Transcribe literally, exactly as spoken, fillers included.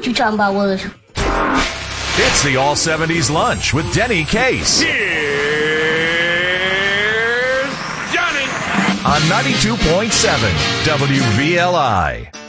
What you talking about, Willis? It's the All seventies Lunch with Denny Case. Here's Johnny. On ninety-two point seven W V L I.